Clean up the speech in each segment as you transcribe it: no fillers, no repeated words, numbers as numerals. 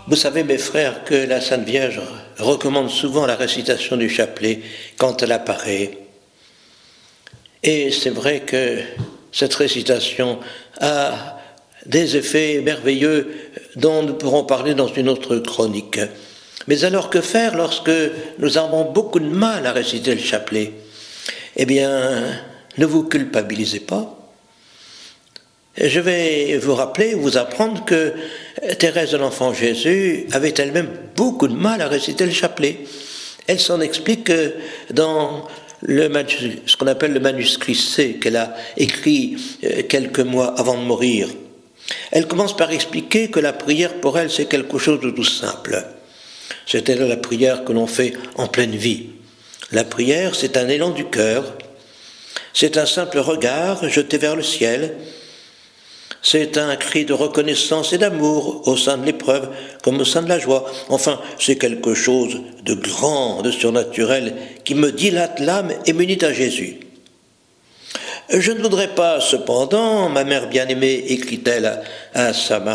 Vous savez, mes frères, que la Sainte Vierge recommande souvent la récitation du chapelet quand elle apparaît. Et c'est vrai que cette récitation a des effets merveilleux dont nous pourrons parler dans une autre chronique. Mais alors que faire lorsque nous avons beaucoup de mal à réciter le chapelet? Eh bien, ne vous culpabilisez pas. Je vais vous rappeler, vous apprendre que Thérèse de l'Enfant Jésus avait elle-même beaucoup de mal à réciter le chapelet. Elle s'en explique dans ce qu'on appelle le manuscrit C qu'elle a écrit quelques mois avant de mourir. Elle commence par expliquer que la prière pour elle c'est quelque chose de tout simple. C'est la prière que l'on fait en pleine vie. La prière c'est un élan du cœur, c'est un simple regard jeté vers le ciel, c'est un cri de reconnaissance et d'amour au sein de l'épreuve comme au sein de la joie. Enfin, c'est quelque chose de grand, de surnaturel, qui me dilate l'âme et m'unit à Jésus. Je ne voudrais pas, cependant, ma mère bien-aimée, écrit-elle à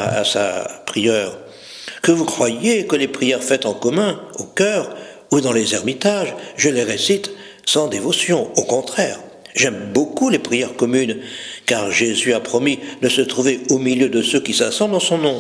sa prieure, que vous croyiez que les prières faites en commun, au chœur ou dans les ermitages, je les récite sans dévotion, au contraire. J'aime beaucoup les prières communes, car Jésus a promis de se trouver au milieu de ceux qui s'assemblent en son nom.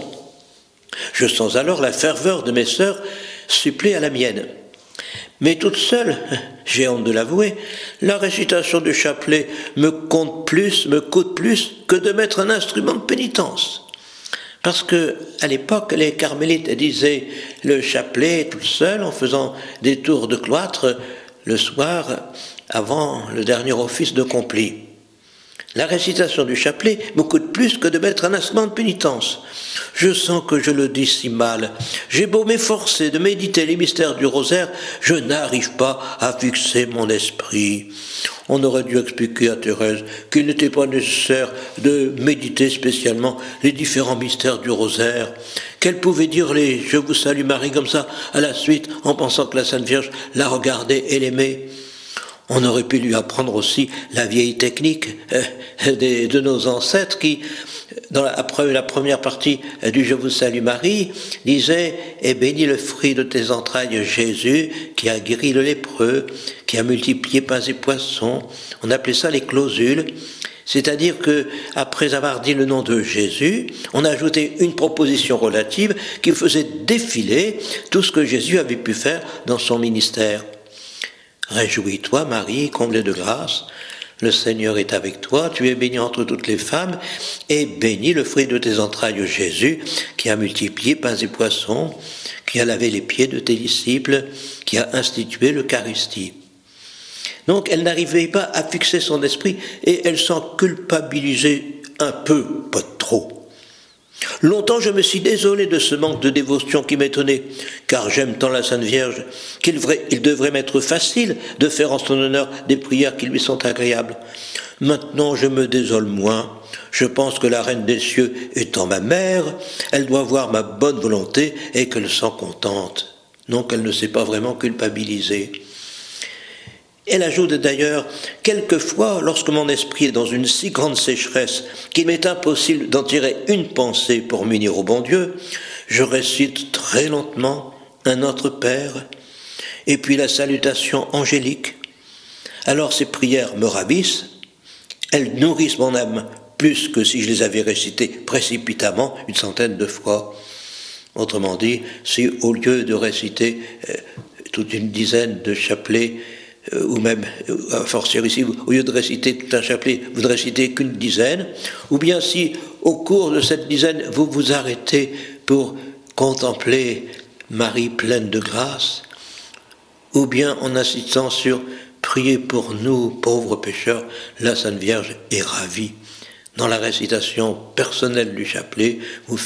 Je sens alors la ferveur de mes sœurs suppléer à la mienne. Mais toute seule, j'ai honte de l'avouer, la récitation du chapelet me coûte plus que de mettre un instrument de pénitence. Parce que, à l'époque, les carmélites disaient le chapelet toute seule en faisant des tours de cloître le soir avant le dernier office de complis. La récitation du chapelet me coûte plus que de mettre un instrument de pénitence. Je sens que je le dis si mal. J'ai beau m'efforcer de méditer les mystères du rosaire, je n'arrive pas à fixer mon esprit. On aurait dû expliquer à Thérèse qu'il n'était pas nécessaire de méditer spécialement les différents mystères du rosaire, qu'elle pouvait dire les « Je vous salue Marie » comme ça à la suite en pensant que la Sainte Vierge la regardait et l'aimait. On aurait pu lui apprendre aussi la vieille technique de nos ancêtres qui, dans la première partie du « Je vous salue Marie », disait « Et bénis le fruit de tes entrailles Jésus, qui a guéri le lépreux, qui a multiplié pains et poissons ». On appelait ça les clausules, c'est-à-dire que après avoir dit le nom de Jésus, on ajoutait une proposition relative qui faisait défiler tout ce que Jésus avait pu faire dans son ministère. Réjouis-toi, Marie, comblée de grâce, le Seigneur est avec toi, tu es bénie entre toutes les femmes, et béni le fruit de tes entrailles, Jésus, qui a multiplié pains et poissons, qui a lavé les pieds de tes disciples, qui a institué l'Eucharistie. Donc elle n'arrivait pas à fixer son esprit, et elle s'en culpabilisait un peu, pas trop. Longtemps je me suis désolé de ce manque de dévotion qui m'étonnait, car j'aime tant la Sainte Vierge qu'il devrait m'être facile de faire en son honneur des prières qui lui sont agréables. Maintenant je me désole moins, je pense que la Reine des cieux étant ma mère, elle doit voir ma bonne volonté et qu'elle s'en contente. Donc elle ne s'est pas vraiment culpabilisée. Elle ajoute d'ailleurs, quelquefois, lorsque mon esprit est dans une si grande sécheresse qu'il m'est impossible d'en tirer une pensée pour m'unir au bon Dieu, je récite très lentement un Notre Père, et puis la salutation angélique. Alors ces prières me ravissent, elles nourrissent mon âme plus que si je les avais récitées précipitamment 100 de fois. Autrement dit, si au lieu de réciter toute une dizaine de chapelets, ou même, à fortiori ici, au lieu de réciter tout un chapelet, vous ne récitez qu'une dizaine, ou bien si, au cours de cette dizaine, vous vous arrêtez pour contempler Marie pleine de grâce, ou bien en insistant sur « Priez pour nous, pauvres pécheurs », la Sainte Vierge est ravie. Dans la récitation personnelle du chapelet, vous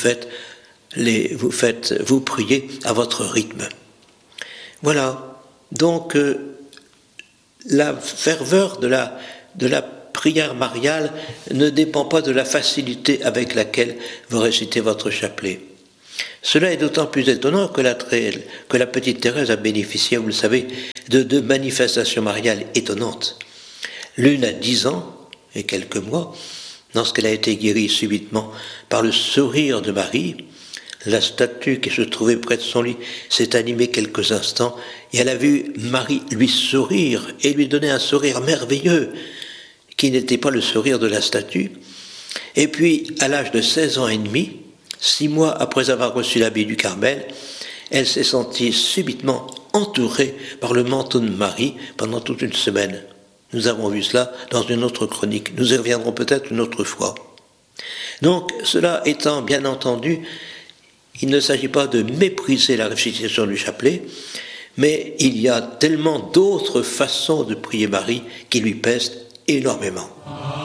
priez à votre rythme. Voilà, donc la ferveur de la prière mariale ne dépend pas de la facilité avec laquelle vous récitez votre chapelet. Cela est d'autant plus étonnant que la petite Thérèse a bénéficié, vous le savez, de 2 manifestations mariales étonnantes. L'une à 10 ans et quelques mois, lorsqu'elle a été guérie subitement par le sourire de Marie, La statue qui se trouvait près de son lit s'est animée quelques instants et elle a vu Marie lui sourire et lui donner un sourire merveilleux qui n'était pas le sourire de la statue. Et puis, à l'âge de 16 ans et demi, 6 mois après avoir reçu l'habit du Carmel, elle s'est sentie subitement entourée par le manteau de Marie pendant toute une semaine. Nous avons vu cela dans une autre chronique. Nous y reviendrons peut-être une autre fois. Donc, cela étant bien entendu, il ne s'agit pas de mépriser la récitation du chapelet, mais il y a tellement d'autres façons de prier Marie qui lui pèsent énormément.